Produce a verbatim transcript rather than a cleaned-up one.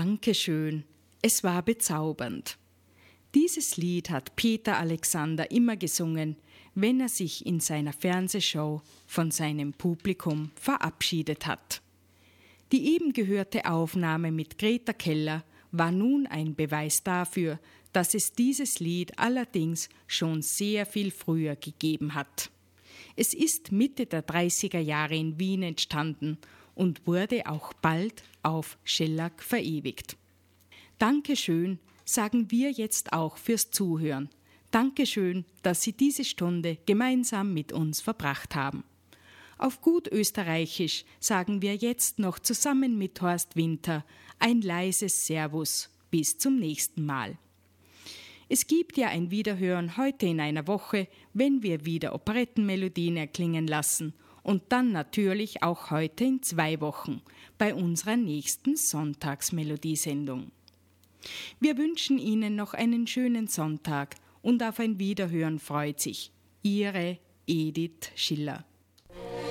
Dankeschön, es war bezaubernd. Dieses Lied hat Peter Alexander immer gesungen, wenn er sich in seiner Fernsehshow von seinem Publikum verabschiedet hat. Die eben gehörte Aufnahme mit Greta Keller war nun ein Beweis dafür, dass es dieses Lied allerdings schon sehr viel früher gegeben hat. Es ist Mitte der dreißiger Jahre in Wien entstanden und wurde auch bald auf Schellack verewigt. Dankeschön, sagen wir jetzt auch fürs Zuhören. Dankeschön, dass Sie diese Stunde gemeinsam mit uns verbracht haben. Auf gut Österreichisch sagen wir jetzt noch zusammen mit Horst Winter ein leises Servus. Bis zum nächsten Mal. Es gibt ja ein Wiederhören heute in einer Woche, wenn wir wieder Operettenmelodien erklingen lassen und dann natürlich auch heute in zwei Wochen bei unserer nächsten Sonntagsmelodiesendung. Wir wünschen Ihnen noch einen schönen Sonntag und auf ein Wiederhören freut sich Ihre Edith Schiller.